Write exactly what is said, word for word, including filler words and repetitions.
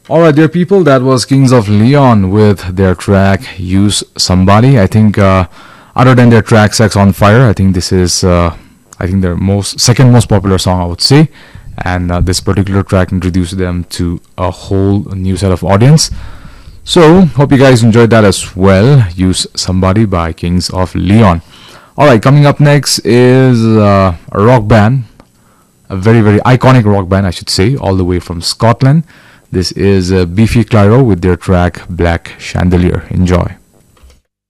Alright, dear people, that was Kings of Leon with their track Use Somebody. I think, uh, other than their track Sex on Fire, I think this is, uh, I think their most second most popular song, I would say. And uh, this particular track introduced them to a whole new set of audience. So, hope you guys enjoyed that as well. Use Somebody by Kings of Leon. Alright, coming up next is uh, a rock band. A very, very iconic rock band, I should say, all the way from Scotland. This is uh, Beefy Clyro with their track Black Chandelier. Enjoy.